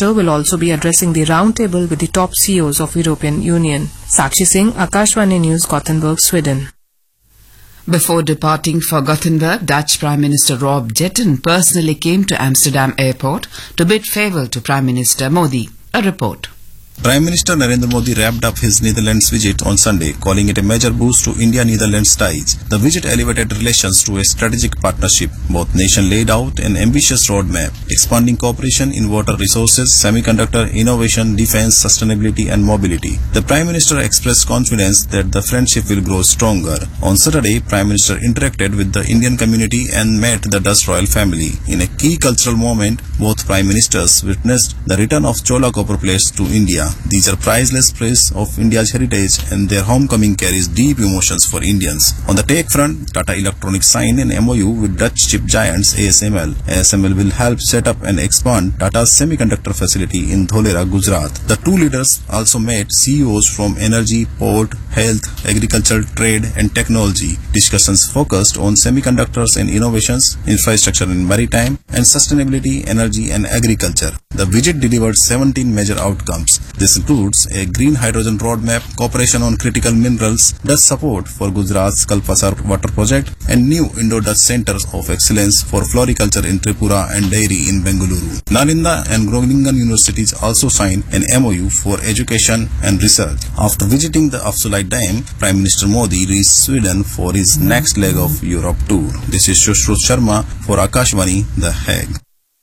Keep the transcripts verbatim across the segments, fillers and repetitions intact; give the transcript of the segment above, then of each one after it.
Minister will also be addressing the roundtable with the top C E Os of European Union. Sakshi Singh, Akashvani News, Gothenburg, Sweden. Before departing for Gothenburg, Dutch Prime Minister Rob Jetten personally came to Amsterdam Airport to bid farewell to Prime Minister Modi. A report. Prime Minister Narendra Modi wrapped up his Netherlands visit on Sunday, calling it a major boost to India-Netherlands ties. The visit elevated relations to a strategic partnership. Both nations laid out an ambitious roadmap, expanding cooperation in water resources, semiconductor, innovation, defense, sustainability and mobility. The Prime Minister expressed confidence that the friendship will grow stronger. On Saturday, Prime Minister interacted with the Indian community and met the Dutch royal family. In a key cultural moment, both Prime Ministers witnessed the return of Chola copper plates to India. These are priceless praise of India's heritage, and their homecoming carries deep emotions for Indians. On the tech front, Tata Electronics signed an M O U with Dutch chip giants A S M L. A S M L will help set up and expand Tata's semiconductor facility in Dholera, Gujarat. The two leaders also met C E Os from energy, port, health, agriculture, trade and technology. Discussions focused on semiconductors and innovations, infrastructure and maritime, and sustainability, energy and agriculture. The visit delivered seventeen major outcomes. This includes a green hydrogen roadmap, cooperation on critical minerals, Dutch support for Gujarat's Kalpasar water project, and new Indo-Dutch centers of excellence for floriculture in Tripura and dairy in Bengaluru. Nalanda and Groningen universities also signed an M O U for education and research. After visiting the Afzalai Dam, Prime Minister Modi reached Sweden for his next leg of Europe tour. This is Shushruth Sharma for Akashvani, The Hague.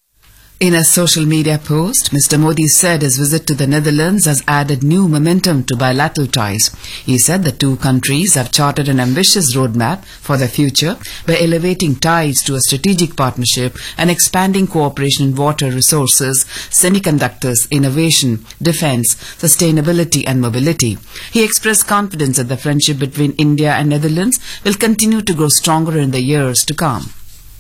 In a social media post, Mister Modi said his visit to the Netherlands has added new momentum to bilateral ties. He said the two countries have charted an ambitious roadmap for the future by elevating ties to a strategic partnership and expanding cooperation in water resources, semiconductors, innovation, defense, sustainability and mobility. He expressed confidence that the friendship between India and Netherlands will continue to grow stronger in the years to come.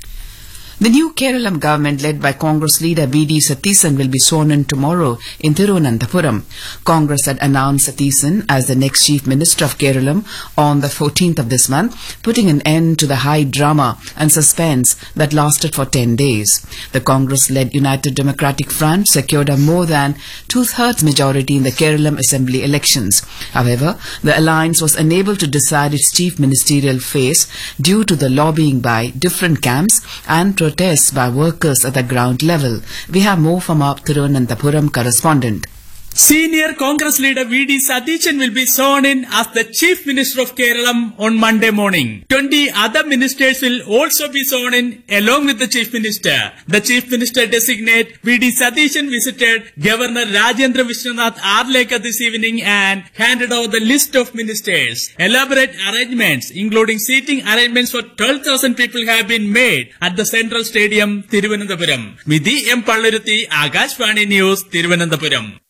The new Kerala government led by Congress leader V D Satheesan will be sworn in tomorrow in Thiruvananthapuram. Congress had announced Satheesan as the next Chief Minister of Kerala on the fourteenth of this month, putting an end to the high drama and suspense that lasted for ten days. The Congress-led United Democratic Front secured a more than two-thirds majority in the Kerala Assembly elections. However, the alliance was unable to decide its chief ministerial face due to the lobbying by different camps and protests by workers at the ground level. We have more from our Thiruvananthapuram correspondent. Senior Congress leader V D Satheesan will be sworn in as the Chief Minister of Kerala on Monday morning. twenty other ministers will also be sworn in along with the Chief Minister. The Chief Minister designate V D Satheesan visited Governor Rajendra Vishwanath Arlekar this evening and handed over the list of ministers. Elaborate arrangements, including seating arrangements for twelve thousand people, have been made at the Central Stadium, Thiruvananthapuram. Vidhi M. Pallaruthi, Akashvani News, Thiruvananthapuram.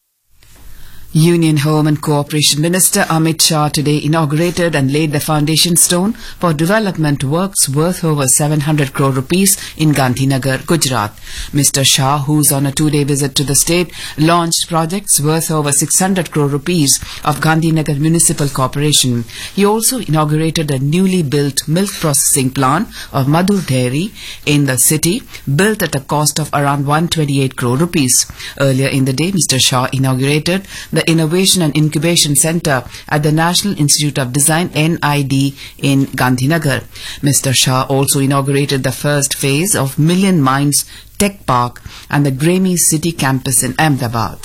Union Home and Cooperation Minister Amit Shah today inaugurated and laid the foundation stone for development works worth over seven hundred crore rupees in Gandhinagar, Gujarat. Mister Shah, who's on a two-day visit to the state, launched projects worth over six hundred crore rupees of Gandhinagar Municipal Corporation. He also inaugurated a newly built milk processing plant of Madhur Dairy in the city, built at a cost of around one hundred twenty-eight crore rupees. Earlier in the day, Mister Shah inaugurated the the Innovation and Incubation Center at the National Institute of Design N I D in Gandhinagar. Mister Shah also inaugurated the first phase of Million Minds Tech Park and the Gramy City campus in Ahmedabad.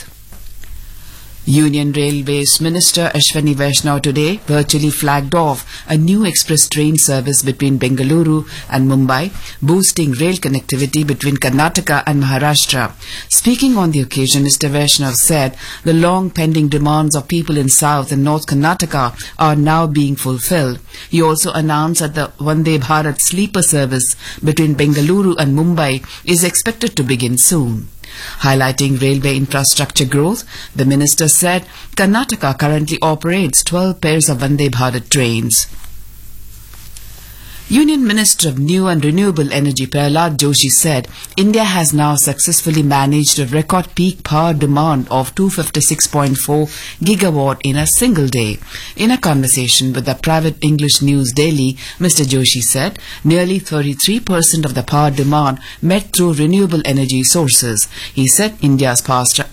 Union Railways Minister Ashwani Vaishnaw today virtually flagged off a new express train service between Bengaluru and Mumbai, boosting rail connectivity between Karnataka and Maharashtra. Speaking on the occasion, Mister Vaishnaw said the long pending demands of people in South and North Karnataka are now being fulfilled. He also announced that the Vande Bharat sleeper service between Bengaluru and Mumbai is expected to begin soon. Highlighting railway infrastructure growth, the minister said Karnataka currently operates twelve pairs of Vande Bharat trains. Union Minister of New and Renewable Energy Prahlad Joshi said India has now successfully managed a record peak power demand of two hundred fifty-six point four gigawatt in a single day. In a conversation with the private English news daily, Mister Joshi said nearly thirty-three percent of the power demand met through renewable energy sources. He said India's power